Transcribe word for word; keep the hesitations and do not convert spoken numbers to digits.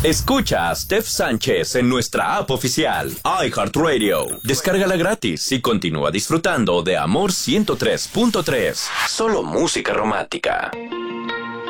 Escucha a Steph Sánchez en nuestra app oficial, iHeartRadio. Descárgala gratis y continúa disfrutando de Amor ciento tres punto tres. Solo música romántica.